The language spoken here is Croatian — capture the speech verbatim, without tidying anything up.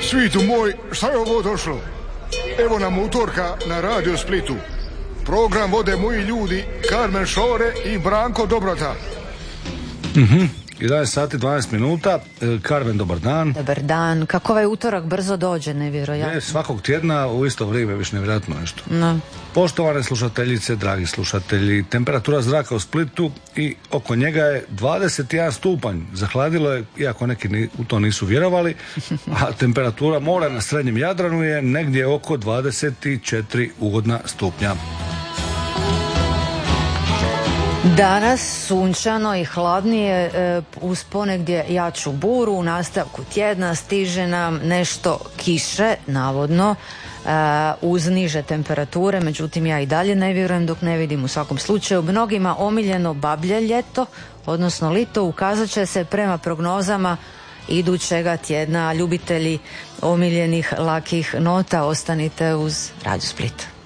Svitu moj, šta je ovo došlo? Evo nam utorka na Radio Splitu. Program vode moji ljudi Karmen Šore i Branko Dobrota. Mhm. jedanaest sati dvanaest minuta. Karmen, dobar dan. Dobar dan. Kako ovaj utorak brzo dođe, nevjerojatno. Ne, svakog tjedna u isto vrijeme, više nevjerojatno nešto. No. Poštovane slušateljice, dragi slušatelji, temperatura zraka u Splitu i oko njega je dvadeset jedan stupanj. Zahladilo je, iako neki ni, u to nisu vjerovali, a temperatura mora na srednjem Jadranu je negdje oko dvadeset četiri ugodna stupnja. Danas sunčano i hladnije, uz ponegdje jaču buru. U nastavku tjedna stiže nam nešto kiše, navodno, uz niže temperature, međutim ja i dalje ne vjerujem dok ne vidim. U svakom slučaju mnogima omiljeno bablje ljeto, odnosno lito, ukazat će se prema prognozama idućega tjedna. Ljubitelji omiljenih lakih nota, ostanite uz Radio Split.